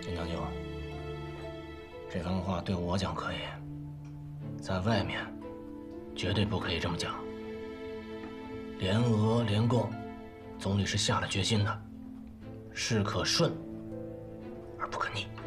秦将军，这番话对我讲可以，在外面绝对不可以这么讲。联俄联共，总理是下了决心的，事可顺而不可逆。